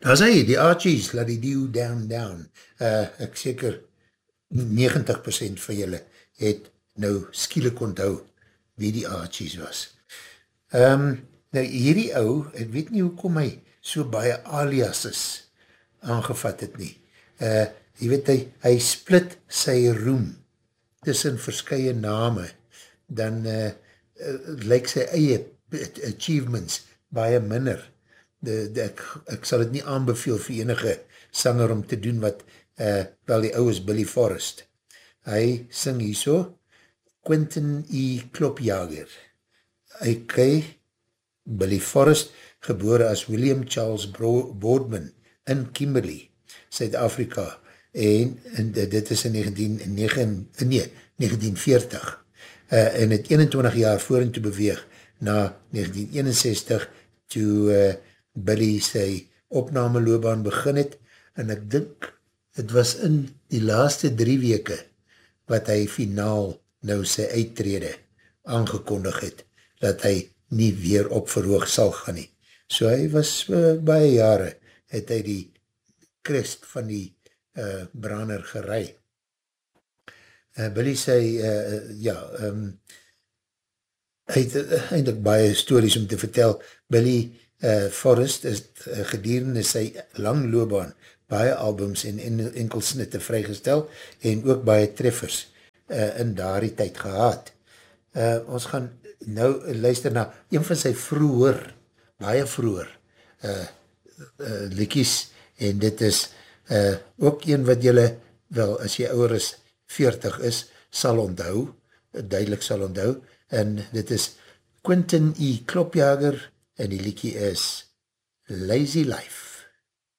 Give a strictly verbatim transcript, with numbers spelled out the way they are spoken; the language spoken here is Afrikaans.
Daar sê, die Archies, laat die dew down, down. Uh, ek seker negentig persent van julle het nou skielik onthou wie die Archies was. Um, nou, hierdie ou, ek weet nie hoekom hy so baie aliases aangevat het nie. Uh, jy weet, hy, hy split sy roem tussen verskye name, dan uh, uh, lyk sy eie achievements baie minder. De, de, ek, ek sal het nie aanbeveel vir enige sanger om te doen wat, uh, wel die ou is Billy Forrest. Hy sing hierso, Quentin E. Klopjager. Hy kry Billy Forrest, gebore as William Charles Bro Boardman in Kimberley, Suid-Afrika, en, en dit is in negentien negen, nee, negentien veertig, uh, en het eenentwintig jaar voren toe beweeg na negentien eenenzestig, toe uh, Billy sy opnameloopbaan begin het, en ek dink, het was in die laaste drie weke, wat hy finaal nou sy uittrede aangekondig het, dat hy nie weer op verhoog sal gaan nie. So hy was uh, baie jare, het hy die crest van die uh, brander gerei. Uh, Billy sê, uh, ja, um, hy het uh, eindelijk baie stories om te vertel. Billy uh, Forrest is uh, gedurende sy lang loopbaan baie albums en, en enkelsnitte vrygestel en ook baie treffers uh, in daardie tyd gehad. Uh, ons gaan nou luister na een van sy vroeger, baie vroeger uh, uh, liedjies, en dit is uh, ook een wat jylle, wel, as jy ouder is, veertig is, sal onthou, duidelik sal onthou, en dit is Quentin E. Klopjager, en die liedjie is Lazy Life.